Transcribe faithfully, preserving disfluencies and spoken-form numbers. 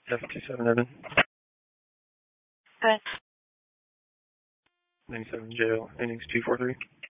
F two seven Evan. Good. ninety-seven jail, innings two four three.